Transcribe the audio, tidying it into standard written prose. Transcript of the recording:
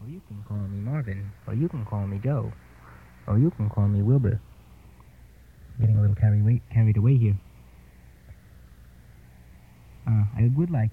Or you can call me Marvin. Or you can call me Joe. Or you can call me Wilbur. Getting a little carried away here. I would like